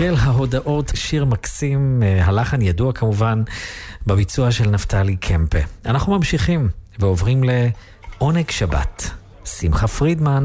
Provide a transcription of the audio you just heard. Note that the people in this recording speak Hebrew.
מקל ההודעות, שיר מקסים, הלחן ידוע כמובן, בביצוע של נפתלי קמפה. אנחנו ממשיכים ועוברים לעונג שבת. שמחה פרידמן.